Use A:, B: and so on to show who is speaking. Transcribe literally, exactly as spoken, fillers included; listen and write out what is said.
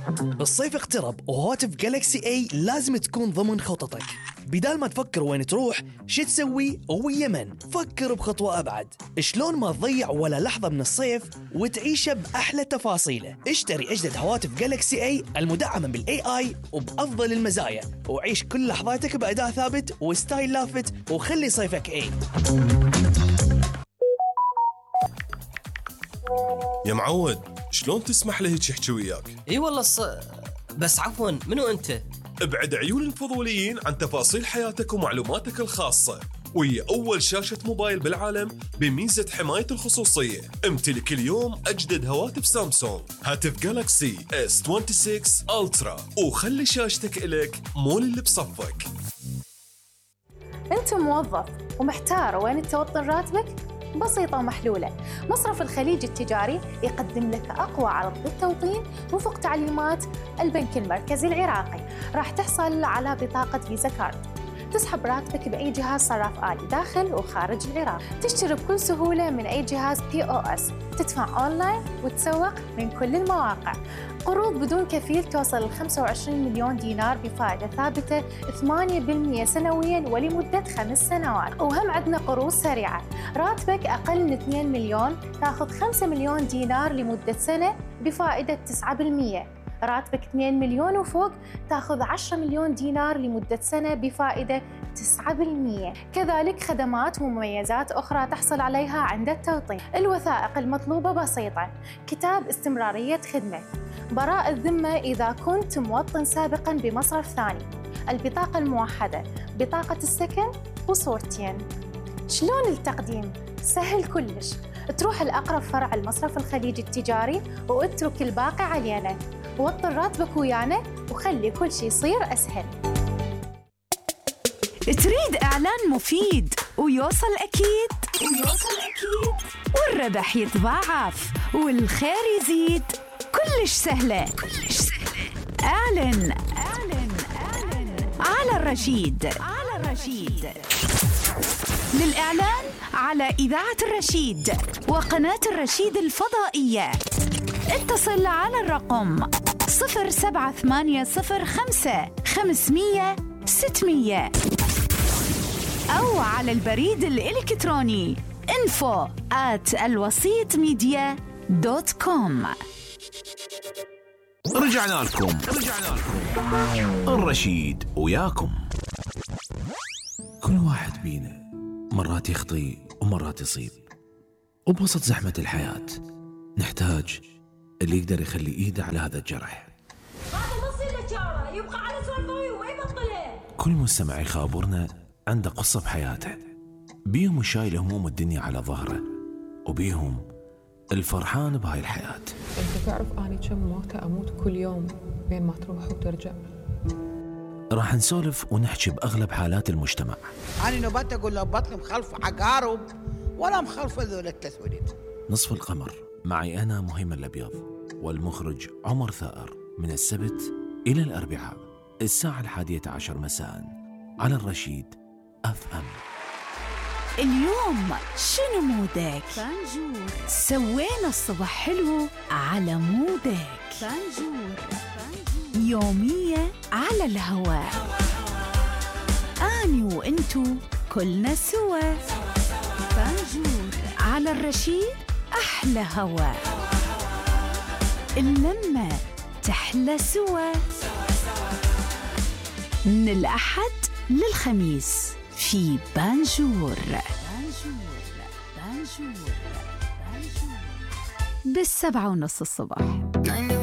A: الصيف اقترب وهواتف جالكسي اي لازم تكون ضمن خططك. بدال ما تفكر وين تروح شو تسوي ويمن، فكر بخطوة أبعد. شلون ما تضيع ولا لحظة من الصيف وتعيشه بأحلى تفاصيله. اشتري أجدد هواتف جالكسي اي المدعمة بالاي اي وبأفضل المزايا، وعيش كل لحظاتك بأداء ثابت وستايل لافت، وخلي صيفك اي.
B: يا معود، شلون تسمح له يحكي وياك؟
C: اي والله الص... بس عفوا، منو انت؟
B: ابعد عيون الفضوليين عن تفاصيل حياتك ومعلوماتك الخاصة، وهي أول شاشة موبايل بالعالم بميزة حماية الخصوصية. امتلك اليوم أجدد هواتف سامسونج، هاتف جالكسي اس ستة وعشرين ألترا، وخلي شاشتك إلك مول اللي بصفك.
D: أنت موظف ومحتار وين توطن راتبك؟ بسيطة ومحلولة. مصرف الخليج التجاري يقدم لك أقوى عرض للتوطين وفق تعليمات البنك المركزي العراقي. راح تحصل على بطاقة فيزا كارد، تسحب راتبك بأي جهاز صراف آلي داخل وخارج العراق، تشتري بكل سهولة من أي جهاز بي أو إس، تدفع أونلاين وتسوق من كل المواقع. قروض بدون كفيل توصل ل خمسة وعشرين مليون دينار بفائدة ثابتة ثمانية بالمئة سنوياً ولمدة خمس سنوات. وهم عندنا قروض سريعة، راتبك أقل من اثنين مليون تأخذ خمسة مليون دينار لمدة سنة بفائدة تسعة بالمئة. راتبك اثنين مليون وفوق تأخذ عشرة مليون دينار لمدة سنة بفائدة تسعة بالمئة. كذلك خدمات ومميزات أخرى تحصل عليها عند التوطين. الوثائق المطلوبة بسيطة: كتاب استمرارية خدمة، براءة الذمة إذا كنت موطن سابقاً بمصرف ثاني، البطاقة الموحدة، بطاقة السكن وصورتين. شلون التقديم؟ سهل كلش، تروح الأقرب فرع المصرف الخليج التجاري واترك الباقي علينا. وطن راتبك ويانا وخلي كل شيء يصير أسهل.
E: تريد إعلان مفيد ويوصل أكيد ويوصل أكيد والربح يتضاعف والخير يزيد؟ كلش سهلة كلش سهلة. أعلن أعلن أعلن على الرشيد على الرشيد. للإعلان على إذاعة الرشيد وقناة الرشيد الفضائية اتصل على الرقم صفر سبعة ثمانية صفر خمسة خمسمية ستمية أو على البريد الإلكتروني info at الوسيط ميديا دوت كوم.
F: رجعنا لكم رجعنا لكم الرشيد وياكم. كل واحد بينا مرات يخطي ومرات يصيب، وبوسط زحمة الحياة نحتاج اللي يقدر يخلي ايده على هذا الجرح.
G: هذا نص اللي يبقى على سولفه وما يبطله.
F: كل مستمع يخابرنا عنده قصة بحياته، بيهم شايل هموم الدنيا على ظهره، وبيهم الفرحان بهاي الحياة.
H: انت تعرف اني كم موتة اموت كل يوم بين ما تروح وترجع.
F: راح نسولف ونحكي بأغلب حالات المجتمع.
I: أنا نبات أقول له بطل مخلف عقارب ولا مخلف ذول التسويد.
F: نصف القمر معي أنا مهيمن الأبيض والمخرج عمر ثائر، من السبت إلى الأربعاء الساعة الحادية عشر مساء على الرشيد أف أم.
E: اليوم شنو مودك؟ فانجور. سوينا الصبح حلو على مودك. فانجور. يومية على الهواء، أني وإنتو كلنا سوا. فانجور على الرشيد، أحلى هواء، اللمة تحلى سوا. من الأحد للخميس في بانجور. بانجور بانجور بانجور بالسبعة ونص الصبح.